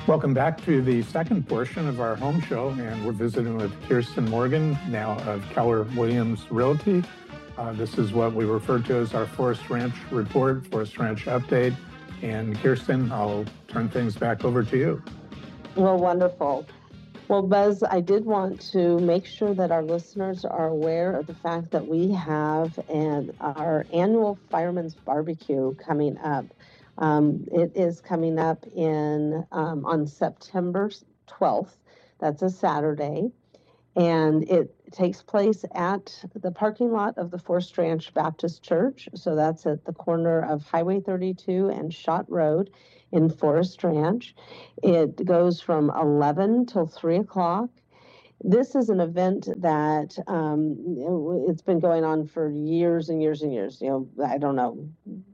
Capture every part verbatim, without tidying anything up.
Welcome back to the second portion of our home show, and we're visiting with Kirsten Morgan, now of Keller Williams Realty. Uh, this is what we refer to as our Forest Ranch Report, Forest Ranch Update. And Kirsten, I'll turn things back over to you. Well, wonderful. Well, Buzz, I did want to make sure that our listeners are aware of the fact that we have an, our annual Fireman's Barbecue coming up. Um, it is coming up in um, on September twelfth. That's a Saturday. And it takes place at the parking lot of the Forest Ranch Baptist Church. So that's at the corner of Highway thirty-two and Schott Road in Forest Ranch. It goes from eleven till three o'clock. This is an event that um, it's been going on for years and years and years. You know, I don't know,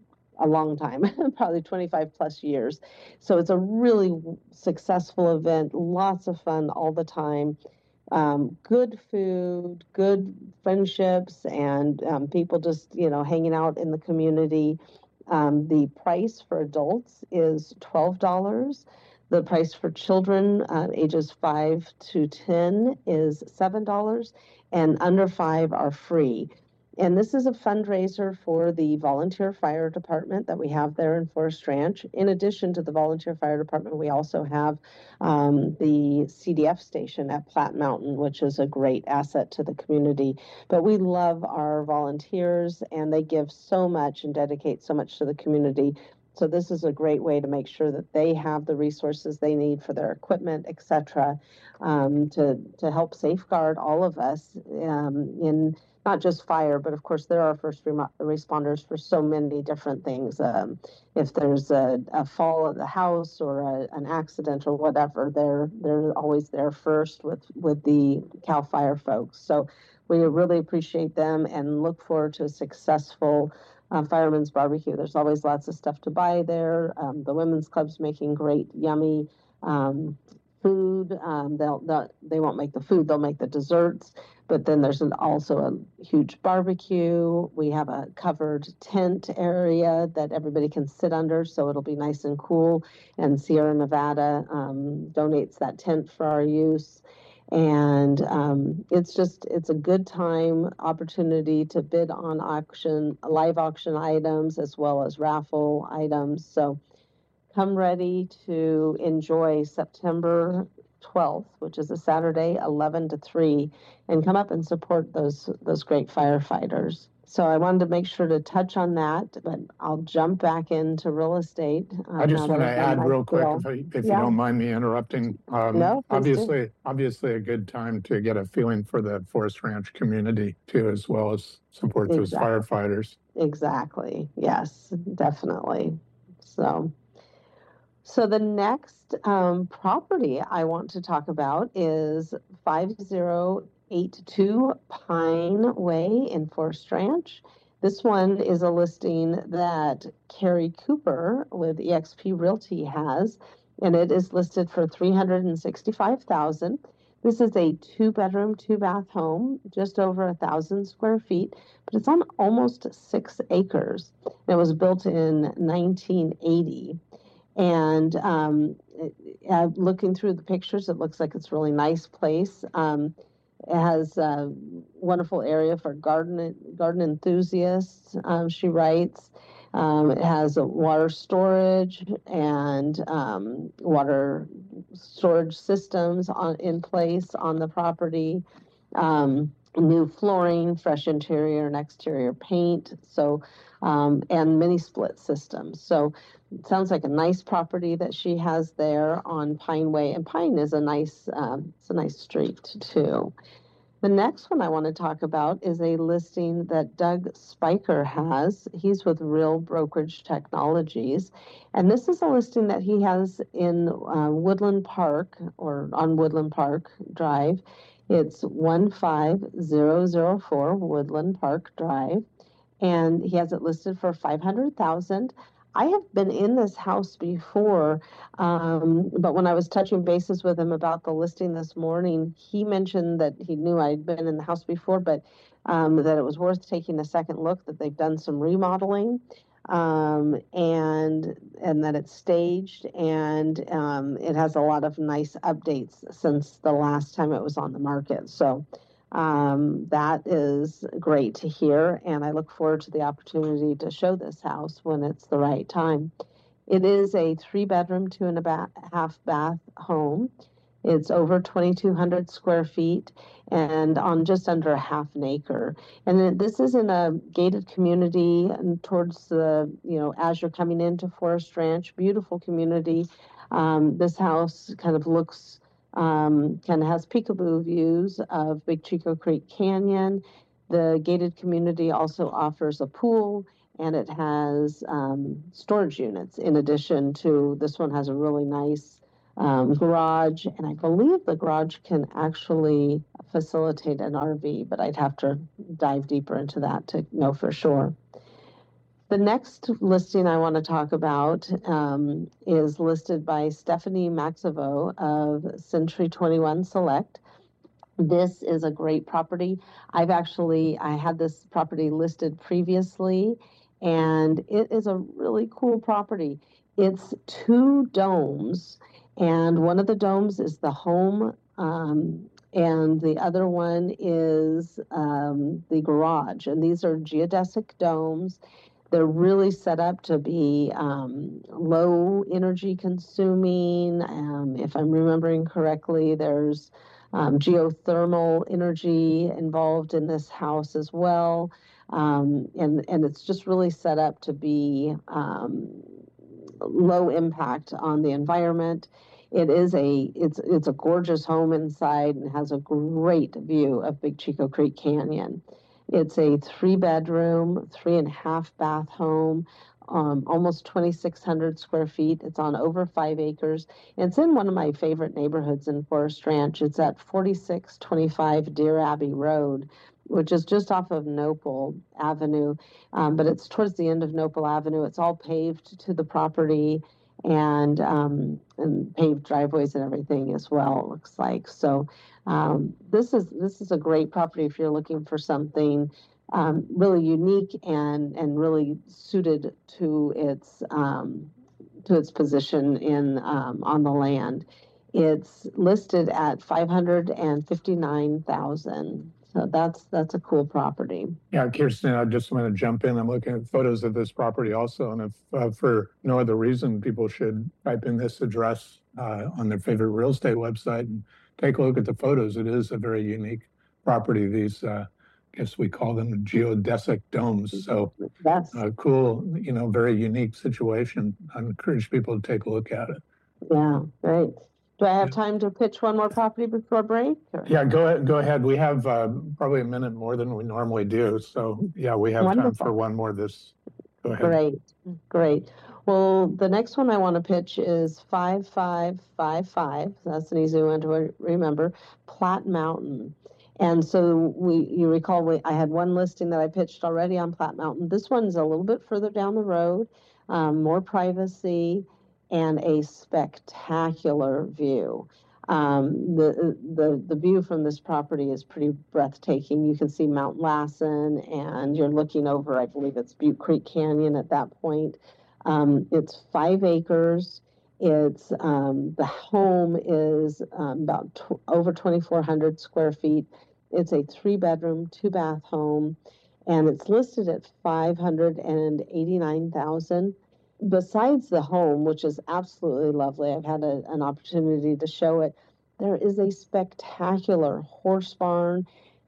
a long time, probably twenty-five plus years. So it's a really successful event, lots of fun all the time. Um, good food, good friendships, and um, people just, you know, hanging out in the community. Um, the price for adults is twelve dollars. The price for children uh, ages five to ten is seven dollars, and under five are free. And this is a fundraiser for the volunteer fire department that we have there in Forest Ranch. In addition to the volunteer fire department, we also have um, the C D F station at Platte Mountain, which is a great asset to the community. But we love our volunteers, and they give so much and dedicate so much to the community. So this is a great way to make sure that they have the resources they need for their equipment, et cetera, um, to, to help safeguard all of us um, in not just fire, but of course there are first re- responders for so many different things. Um, if there's a, a fall of the house or a, an accident or whatever, they're they're always there first with, with the CAL FIRE folks. So we really appreciate them and look forward to a successful uh, Fireman's Barbecue. There's always lots of stuff to buy there. Um, the women's club's making great, yummy um, food. Um, they'll, they'll they won't make the food; they'll make the desserts. But then there's an, also a huge barbecue. We have a covered tent area that everybody can sit under, so it'll be nice and cool. And Sierra Nevada um, donates that tent for our use. And um, it's just, it's a good time, opportunity to bid on auction, live auction items, as well as raffle items. So come ready to enjoy September twelfth, which is a Saturday, eleven to three, and come up and support those those great firefighters. So I wanted to make sure to touch on that, but I'll jump back into real estate. Um, I just want to add real quick, if, I, if yeah. you don't mind me interrupting. Um, no, obviously, do. obviously a good time to get a feeling for the Forest Ranch community too, as well as support exactly. those firefighters. Exactly. Yes, definitely. So. So the next um, property I want to talk about is five oh eight two Pine Way in Forest Ranch. This one is a listing that Carrie Cooper with E X P Realty has, and it is listed for three hundred sixty-five thousand dollars. This is a two-bedroom, two-bath home, just over a thousand square feet, but it's on almost six acres. It was built in nineteen eighty. And um, uh, looking through the pictures, it looks like it's a really nice place. Um, it has a wonderful area for garden garden enthusiasts, um, she writes. Um, it has a water storage and um, water storage systems on, in place on the property. Um, new flooring, fresh interior and exterior paint, so um, and mini split systems. So it sounds like a nice property that she has there on Pine Way, and Pine is a nice, um, it's a nice street too. The next one I want to talk about is a listing that Doug Spiker has. He's with Real Brokerage Technologies, and this is a listing that he has in uh, Woodland Park, or on Woodland Park Drive. It's one five zero zero four Woodland Park Drive, and he has it listed for five hundred thousand dollars. I have been in this house before, um, but when I was touching bases with him about the listing this morning, he mentioned that he knew I'd been in the house before, but um, that it was worth taking a second look, that they've done some remodeling. um, and and that it's staged, and um, it has a lot of nice updates since the last time it was on the market. So um, that is great to hear, and I look forward to the opportunity to show this house when it's the right time. It is a three-bedroom, two and a ba- half bath home. It's over twenty-two hundred square feet and on just under a half an acre. And then this is in a gated community and towards the, you know, as you're coming into Forest Ranch, beautiful community. Um, this house kind of looks, um, kind of has peekaboo views of Big Chico Creek Canyon. The gated community also offers a pool, and it has um, storage units in addition to, this one has a really nice um, garage, and I believe the garage can actually facilitate an R V, but I'd have to dive deeper into that to know for sure. The next listing I want to talk about um, is listed by Stephanie Maxivo of Century twenty-one Select. This is a great property. I've actually, I had this property listed previously, and it is a really cool property. It's two domes, and one of the domes is the home, um, and the other one is um, the garage. And these are geodesic domes. They're really set up to be um, low energy consuming. Um, if I'm remembering correctly, there's um, geothermal energy involved in this house as well. Um, and, and it's just really set up to be um, low impact on the environment. It is a it's it's a gorgeous home inside and has a great view of Big Chico Creek Canyon. It's a three bedroom, three and a half bath home, um, almost twenty-six hundred square feet. It's on over five acres. It's in one of my favorite neighborhoods in Forest Ranch. It's at forty-six twenty-five Deer Abbey Road, which is just off of Nopal Avenue, um, but it's towards the end of Nopal Avenue. It's all paved to the property, and um, and paved driveways and everything as well, it looks like. So um, this is this is a great property if you're looking for something um, really unique and and really suited to its um, to its position in um, on the land. It's listed at five hundred fifty-nine thousand. So that's that's a cool property. Yeah, Kirsten, I just want to jump in. I'm looking at photos of this property also, and if uh, for no other reason, people should type in this address uh, on their favorite real estate website and take a look at the photos. It is a very unique property. These, uh, I guess we call them geodesic domes. So Yes. uh, cool, you know, very unique situation. I encourage people to take a look at it. Yeah, great. Do I have time to pitch one more property before break? Or? Yeah, go ahead. Go ahead. We have uh, probably a minute more than we normally do. So yeah, we have Wonderful. time for one more. This. Go ahead. Great, great. Well, the next one I want to pitch is five five five five. That's an easy one to remember. Platte Mountain. And so we, you recall, we, I had one listing that I pitched already on Platte Mountain. This one's a little bit further down the road, um, more privacy, and a spectacular view. Um, the, the, the view from this property is pretty breathtaking. You can see Mount Lassen, and you're looking over, I believe it's Butte Creek Canyon at that point. Um, it's five acres. It's um, the home is um, about tw- over twenty-four hundred square feet. It's a three bedroom, two bath home, and it's listed at five hundred eighty-nine thousand. Besides the home, which is absolutely lovely, I've had a, an opportunity to show it. There is a spectacular horse barn,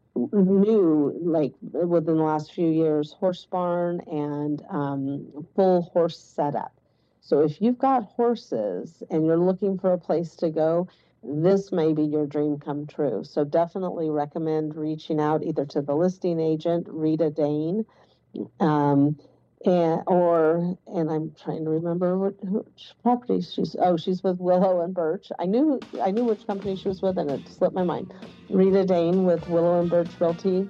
new, like within the last few years, horse barn and um, full horse setup. So if you've got horses and you're looking for a place to go, this may be your dream come true. So definitely recommend reaching out either to the listing agent, Rita Dane, um, and or and I'm trying to remember what which property she's. Oh, she's with Willow and Birch. I knew I knew which company she was with, and it slipped my mind. Rita Dane with Willow and Birch Realty,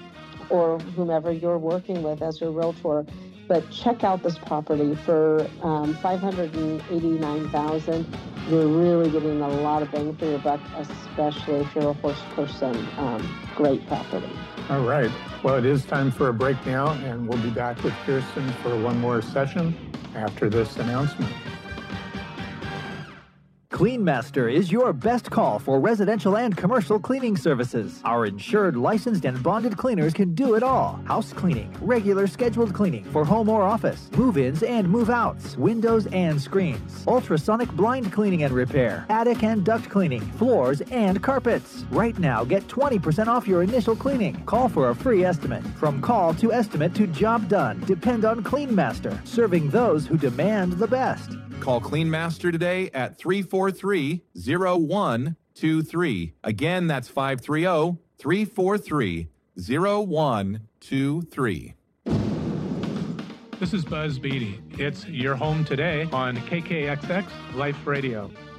or whomever you're working with as your realtor. But check out this property for um, five hundred eighty-nine thousand dollars. You're really getting a lot of bang for your buck, especially if you're a horse person. Um, great property. All right. Well, it is time for a break now, and we'll be back with Kirsten for one more session after this announcement. CleanMaster is your best call for residential and commercial cleaning services. Our insured, licensed, and bonded cleaners can do it all. House cleaning, regular scheduled cleaning for home or office, move-ins and move-outs, windows and screens, ultrasonic blind cleaning and repair, attic and duct cleaning, floors and carpets. Right now, get twenty percent off your initial cleaning. Call for a free estimate. From call to estimate to job done, depend on CleanMaster, serving those who demand the best. Call CleanMaster today at three four three, zero one two three. Again, that's five three zero, three four three, zero one two three. This is Buzz Beatty. It's Your Home Today on K K X X Life Radio.